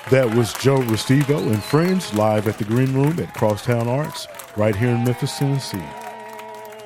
That was Joe Restivo and friends live at the Green Room at Crosstown Arts right here in Memphis, Tennessee.